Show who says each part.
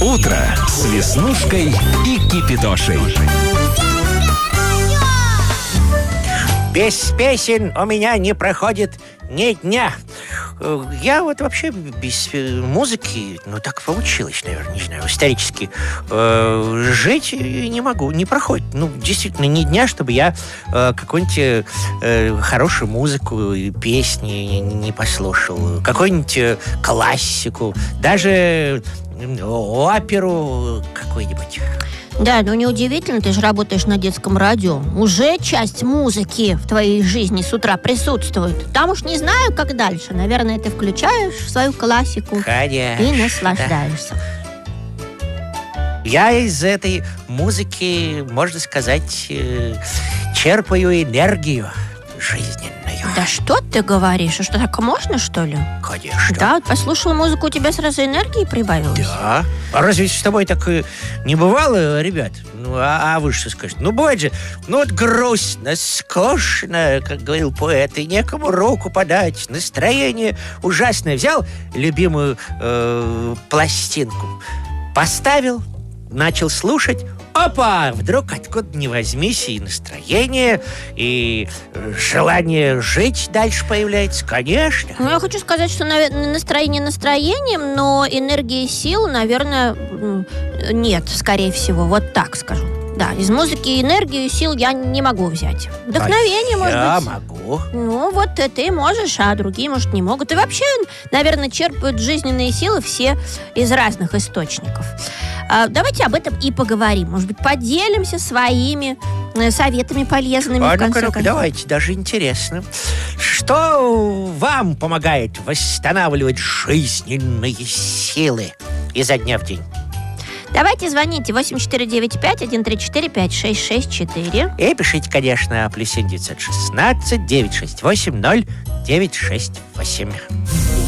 Speaker 1: Утро с Веснушкой и Кипидошей.
Speaker 2: Без песен у меня не проходит ни дня. Я вот вообще без музыки, так получилось, наверное, не знаю, исторически, жить не могу, не проходит. Действительно, ни дня, чтобы я какую-нибудь хорошую музыку, песни не послушал, какую-нибудь классику, даже оперу какую-нибудь.
Speaker 3: Да, неудивительно, ты же работаешь на детском радио. Уже часть музыки в твоей жизни с утра присутствует. Там уж не знаю, как дальше. Наверное, ты включаешь свою классику.
Speaker 2: Конечно,
Speaker 3: и наслаждаешься.
Speaker 2: Я из этой музыки, можно сказать, черпаю энергию жизненную.
Speaker 3: Да что ты говоришь? А что, так можно, что ли?
Speaker 2: Конечно.
Speaker 3: Да, послушала музыку, у тебя сразу энергии прибавилось?
Speaker 2: Да. А разве с тобой так не бывало, ребят? А вы что скажете? Бывает же, грустно, скучно, как говорил поэт, и некому руку подать. Настроение ужасное. Взял любимую пластинку, поставил, начал слушать. Опа! Вдруг откуда ни возьмись, и настроение, и желание жить дальше появляется, конечно.
Speaker 3: Я хочу сказать, что настроение настроением, но энергии и сил, наверное, нет, скорее всего. Вот так скажу. Да, из музыки энергию и сил я не могу взять. Вдохновение, может быть.
Speaker 2: Я могу.
Speaker 3: Ты можешь, а другие, может, не могут. И вообще, наверное, черпают жизненные силы все из разных источников. Давайте об этом и поговорим. Может быть, поделимся своими советами полезными.
Speaker 2: Ну-ка, давайте, даже интересно. Что вам помогает восстанавливать жизненные силы изо дня в день?
Speaker 3: Давайте звоните 8495-134-5664.
Speaker 2: И пишите, конечно, +7 916 968 0968.